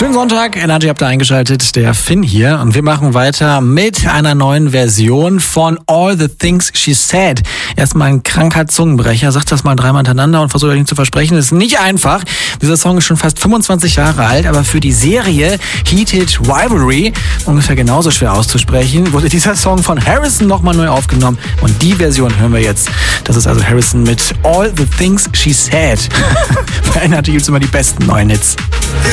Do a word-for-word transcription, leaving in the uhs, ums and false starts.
Schönen Sonntag, Energy habt ihr eingeschaltet, der Finn hier und wir machen weiter mit einer neuen Version von All the Things She Said. Erstmal ein kranker Zungenbrecher, sagt das mal dreimal hintereinander und versucht euch nicht zu versprechen, das ist nicht einfach. Dieser Song ist schon fast fünfundzwanzig Jahre alt, aber für die Serie Heated Rivalry ungefähr genauso schwer auszusprechen, wurde dieser Song von Harrison nochmal neu aufgenommen und die Version hören wir jetzt. Das ist also Harrison mit All the Things She Said. Bei Energy gibt's immer die besten neuen Hits.